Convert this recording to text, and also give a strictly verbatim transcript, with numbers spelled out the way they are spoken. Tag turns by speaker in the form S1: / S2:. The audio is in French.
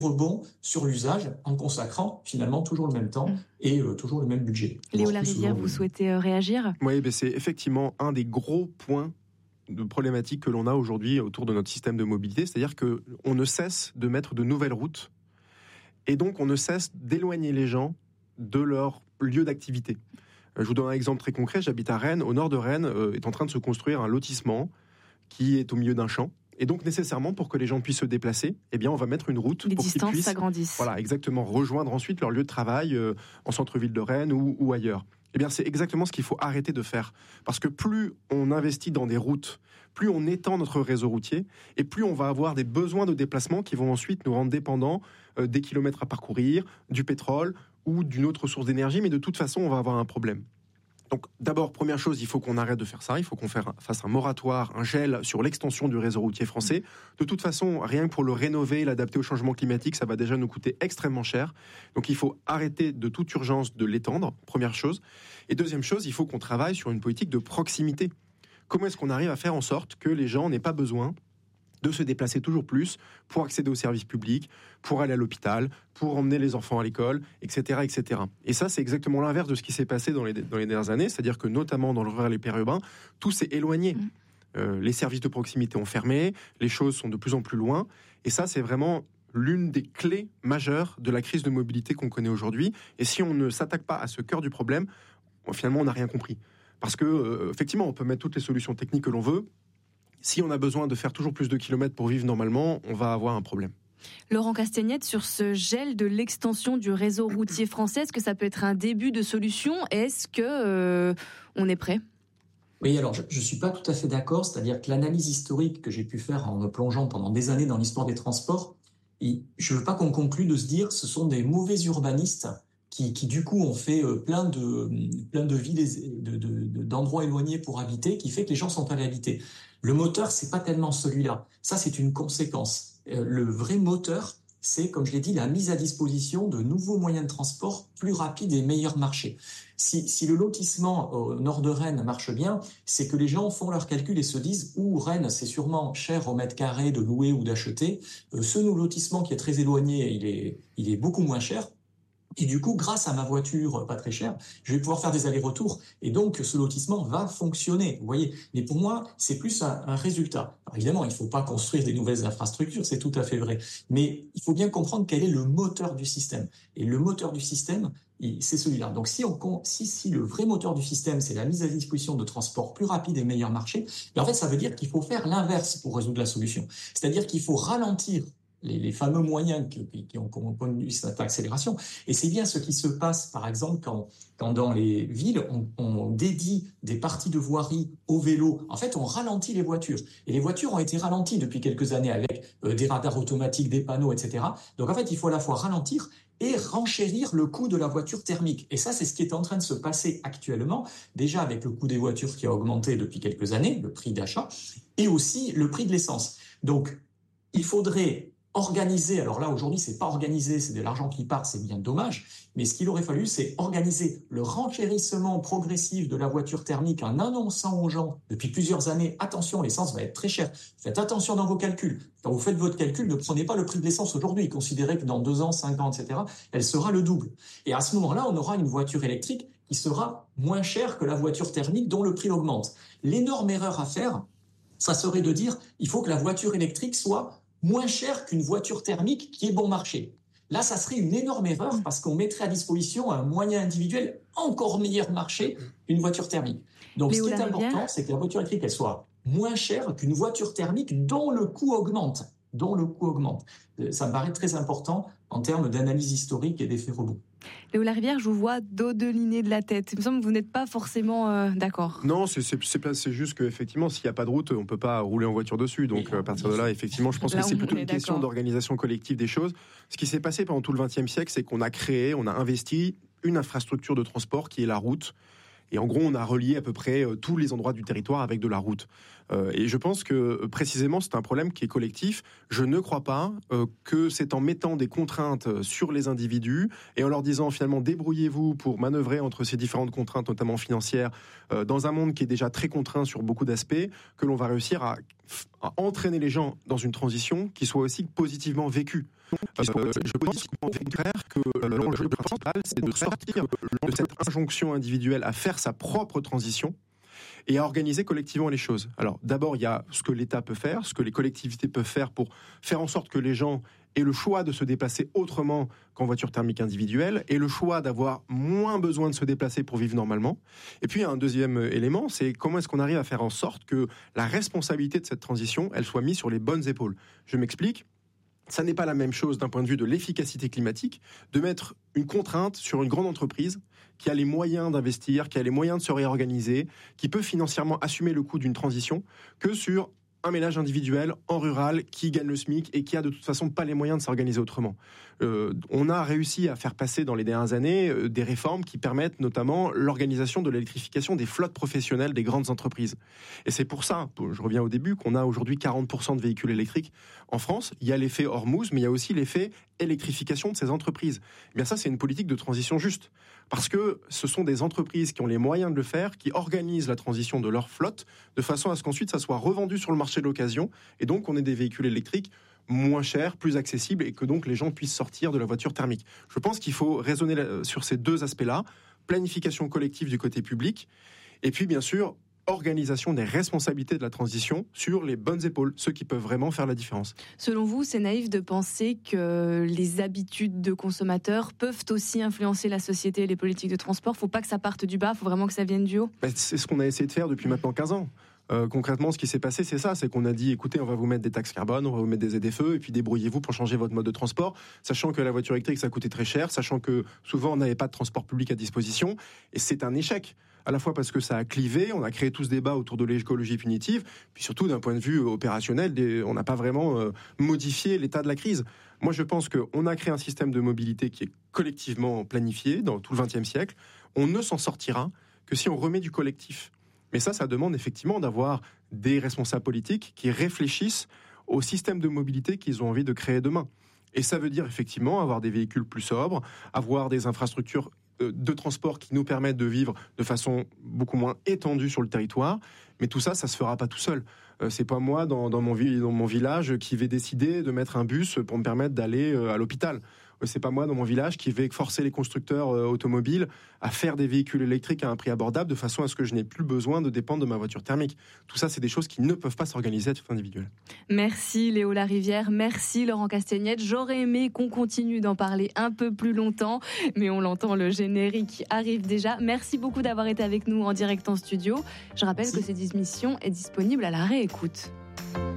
S1: rebond sur l'usage en consacrant finalement toujours le même temps mmh. et euh, toujours le même budget.
S2: Léo Larivière, vous souhaitez euh, réagir ?
S3: Oui, ben c'est effectivement un des gros points de problématique que l'on a aujourd'hui autour de notre système de mobilité, c'est-à-dire qu'on ne cesse de mettre de nouvelles routes et donc on ne cesse d'éloigner les gens de leur lieu d'activité. Je vous donne un exemple très concret, j'habite à Rennes, au nord de Rennes euh, est en train de se construire un lotissement qui est au milieu d'un champ. Et donc, nécessairement, pour que les gens puissent se déplacer, eh bien, on va mettre une route
S2: les
S3: pour qu'ils puissent
S2: s'agrandissent.
S3: Voilà, exactement, rejoindre ensuite leur lieu de travail euh, en centre-ville de Rennes ou, ou ailleurs. Eh bien, c'est exactement ce qu'il faut arrêter de faire. Parce que plus on investit dans des routes, plus on étend notre réseau routier, et plus on va avoir des besoins de déplacement qui vont ensuite nous rendre dépendants euh, des kilomètres à parcourir, du pétrole ou d'une autre source d'énergie, mais de toute façon, on va avoir un problème. Donc d'abord, première chose, il faut qu'on arrête de faire ça, il faut qu'on fasse un moratoire, un gel sur l'extension du réseau routier français. De toute façon, rien que pour le rénover, l'adapter au changement climatique, ça va déjà nous coûter extrêmement cher. Donc il faut arrêter de toute urgence de l'étendre, première chose. Et deuxième chose, il faut qu'on travaille sur une politique de proximité. Comment est-ce qu'on arrive à faire en sorte que les gens n'aient pas besoin de se déplacer toujours plus pour accéder aux services publics, pour aller à l'hôpital, pour emmener les enfants à l'école, et cetera, et cetera. Et ça, c'est exactement l'inverse de ce qui s'est passé dans les, dans les dernières années, c'est-à-dire que notamment dans le rural et périurbain, tout s'est éloigné. Mmh. Euh, les services de proximité ont fermé, les choses sont de plus en plus loin, et ça, c'est vraiment l'une des clés majeures de la crise de mobilité qu'on connaît aujourd'hui. Et si on ne s'attaque pas à ce cœur du problème, bon, finalement, on n'a rien compris. Parce que, euh, effectivement, on peut mettre toutes les solutions techniques que l'on veut. Si on a besoin de faire toujours plus de kilomètres pour vivre normalement, on va avoir un problème.
S2: Laurent Castagnette, sur ce gel de l'extension du réseau routier français, est-ce que ça peut être un début de solution ? Est-ce que euh, on est prêt ?
S1: Oui, alors je ne suis pas tout à fait d'accord, c'est-à-dire que l'analyse historique que j'ai pu faire en me plongeant pendant des années dans l'histoire des transports, et je ne veux pas qu'on conclue de se dire ce sont des mauvais urbanistes qui, qui du coup ont fait plein de, plein de villes, de, de, de, d'endroits éloignés pour habiter, qui fait que les gens sont allés habiter. Le moteur, c'est pas tellement celui-là. Ça, c'est une conséquence. Le vrai moteur, c'est, comme je l'ai dit, la mise à disposition de nouveaux moyens de transport plus rapides et meilleurs marchés. Si, si le lotissement au nord de Rennes marche bien, c'est que les gens font leurs calculs et se disent « Ouh, Rennes, c'est sûrement cher au mètre carré de louer ou d'acheter. Euh, ce nouveau lotissement qui est très éloigné, il est, il est beaucoup moins cher. » Et du coup, grâce à ma voiture pas très chère, je vais pouvoir faire des allers-retours. Et donc, ce lotissement va fonctionner. Vous voyez. Mais pour moi, c'est plus un, un résultat. Alors, évidemment, il ne faut pas construire des nouvelles infrastructures, c'est tout à fait vrai. Mais il faut bien comprendre quel est le moteur du système. Et le moteur du système, c'est celui-là. Donc, si, on, si, si le vrai moteur du système, c'est la mise à disposition de transports plus rapides et meilleurs marchés, en fait, ça veut dire qu'il faut faire l'inverse pour résoudre la solution. C'est-à-dire qu'il faut ralentir Les, les fameux moyens qui, qui ont connu cette accélération. Et c'est bien ce qui se passe, par exemple, quand, quand dans les villes, on, on dédie des parties de voirie au vélo. En fait, on ralentit les voitures. Et les voitures ont été ralenties depuis quelques années avec euh, des radars automatiques, des panneaux, et cetera. Donc, en fait, il faut à la fois ralentir et renchérir le coût de la voiture thermique. Et ça, c'est ce qui est en train de se passer actuellement, déjà avec le coût des voitures qui a augmenté depuis quelques années, le prix d'achat, et aussi le prix de l'essence. Donc, il faudrait organiser, alors là aujourd'hui c'est pas organisé, c'est de l'argent qui part, c'est bien dommage, mais ce qu'il aurait fallu c'est organiser le renchérissement progressif de la voiture thermique en annonçant aux gens depuis plusieurs années, attention, l'essence va être très chère, faites attention dans vos calculs, quand vous faites votre calcul, ne prenez pas le prix de l'essence aujourd'hui, considérez que dans deux ans, cinq ans, et cetera, elle sera le double. Et à ce moment-là, on aura une voiture électrique qui sera moins chère que la voiture thermique dont le prix augmente. L'énorme erreur à faire, ça serait de dire, il faut que la voiture électrique soit moins cher qu'une voiture thermique qui est bon marché. Là, ça serait une énorme erreur parce qu'on mettrait à disposition un moyen individuel encore meilleur marché qu'une voiture thermique. Donc, Léo ce qui est important, c'est que la voiture électrique, elle soit moins chère qu'une voiture thermique dont le coût augmente. dont le coût augmente. Ça me paraît très important en termes d'analyse historique et d'effet rebond.
S2: Léo Larivière, je vous vois dodeliner de la tête. Il me semble que vous n'êtes pas forcément euh, d'accord.
S3: Non, c'est, c'est, c'est, c'est juste qu'effectivement, s'il n'y a pas de route, on ne peut pas rouler en voiture dessus. Donc, oui, à partir de là, effectivement, je pense là, que c'est plutôt une question d'organisation collective des choses. Ce qui s'est passé pendant tout le vingtième siècle, c'est qu'on a créé, on a investi une infrastructure de transport qui est la route. Et en gros, on a relié à peu près euh, tous les endroits du territoire avec de la route. Euh, et je pense que euh, précisément, c'est un problème qui est collectif. Je ne crois pas euh, que c'est en mettant des contraintes sur les individus et en leur disant finalement débrouillez-vous pour manœuvrer entre ces différentes contraintes, notamment financières, euh, dans un monde qui est déjà très contraint sur beaucoup d'aspects, que l'on va réussir à, à entraîner les gens dans une transition qui soit aussi positivement vécue. Euh, je pense qu'au contraire que l'enjeu principal, c'est de sortir de cette injonction individuelle à faire sa propre transition et à organiser collectivement les choses. Alors d'abord, il y a ce que l'État peut faire, ce que les collectivités peuvent faire pour faire en sorte que les gens aient le choix de se déplacer autrement qu'en voiture thermique individuelle et le choix d'avoir moins besoin de se déplacer pour vivre normalement. Et puis, il y a un deuxième élément, c'est comment est-ce qu'on arrive à faire en sorte que la responsabilité de cette transition, elle soit mise sur les bonnes épaules. Je m'explique. Ça n'est pas la même chose d'un point de vue de l'efficacité climatique de mettre une contrainte sur une grande entreprise qui a les moyens d'investir, qui a les moyens de se réorganiser, qui peut financièrement assumer le coût d'une transition, que sur un ménage individuel en rural qui gagne le SMIC et qui a de toute façon pas les moyens de s'organiser autrement. Euh, on a réussi à faire passer dans les dernières années euh, des réformes qui permettent notamment l'organisation de l'électrification des flottes professionnelles des grandes entreprises. Et c'est pour ça, je reviens au début, qu'on a aujourd'hui quarante pour cent de véhicules électriques en France. Il y a l'effet Hormuz, mais il y a aussi l'effet électrification de ces entreprises. Et bien ça, c'est une politique de transition juste. Parce que ce sont des entreprises qui ont les moyens de le faire, qui organisent la transition de leur flotte, de façon à ce qu'ensuite ça soit revendu sur le marché de l'occasion, et donc on ait des véhicules électriques moins chers, plus accessibles, et que donc les gens puissent sortir de la voiture thermique. Je pense qu'il faut raisonner sur ces deux aspects-là, planification collective du côté public, et puis bien sûr, organisation des responsabilités de la transition sur les bonnes épaules, ceux qui peuvent vraiment faire la différence.
S2: Selon vous, c'est naïf de penser que les habitudes de consommateurs peuvent aussi influencer la société et les politiques de transport. Il ne faut pas que ça parte du bas, il faut vraiment que ça vienne du haut.
S3: Ben, c'est ce qu'on a essayé de faire depuis maintenant quinze ans. Euh, concrètement, ce qui s'est passé, c'est ça, c'est qu'on a dit, écoutez, on va vous mettre des taxes carbone, on va vous mettre des Z F E, et puis débrouillez-vous pour changer votre mode de transport, sachant que la voiture électrique, ça coûtait très cher, sachant que souvent, on n'avait pas de transport public à disposition, et c'est un échec. À la fois parce que ça a clivé, on a créé tout ce débat autour de l'écologie punitive, puis surtout d'un point de vue opérationnel, on n'a pas vraiment euh, modifié l'état de la crise. Moi, je pense qu'on a créé un système de mobilité qui est collectivement planifié dans tout le vingtième siècle. On ne s'en sortira que si on remet du collectif. Mais ça, ça demande effectivement d'avoir des responsables politiques qui réfléchissent au système de mobilité qu'ils ont envie de créer demain. Et ça veut dire effectivement avoir des véhicules plus sobres, avoir des infrastructures de transport qui nous permettent de vivre de façon beaucoup moins étendue sur le territoire. Mais tout ça, ça se fera pas tout seul. Euh, c'est pas moi, dans, dans, mon, dans mon village, qui vais décider de mettre un bus pour me permettre d'aller euh, à l'hôpital. Euh, c'est pas moi, dans mon village, qui vais forcer les constructeurs euh, automobiles à faire des véhicules électriques à un prix abordable de façon à ce que je n'ai plus besoin de dépendre de ma voiture thermique. Tout ça, c'est des choses qui ne peuvent pas s'organiser à titre individuel.
S2: Merci Léo Larivière, merci Laurent Castagnette. J'aurais aimé qu'on continue d'en parler un peu plus longtemps, mais on l'entend, le générique arrive déjà. Merci beaucoup d'avoir été avec nous en direct en studio. Je rappelle merci. Que cette émission est disponible à la réécoute.